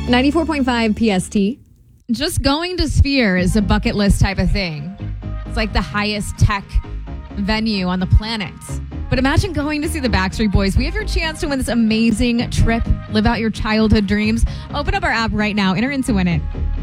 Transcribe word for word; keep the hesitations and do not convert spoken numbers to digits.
ninety-four point five P S T. Just going to Sphere is a bucket list type of thing. It's like the highest tech venue on the planet. But imagine going to see the Backstreet Boys. We have your chance to win this amazing trip. Live out your childhood dreams. Open up our app right now. Enter in to win it.